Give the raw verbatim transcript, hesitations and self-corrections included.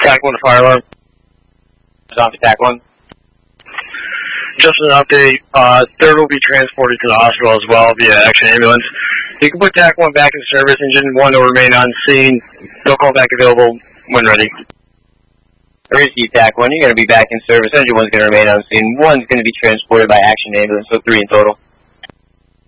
TAC one to fire alarm. Off to TAC one. Just an update, uh, third will be transported to the hospital as well via action ambulance. You can put TAC one back in service, engine one will remain on scene. They'll call back available when ready. I received TAC one, you're going to be back in service, engine one's going to remain on scene, one's going to be transported by action ambulance, so three in total.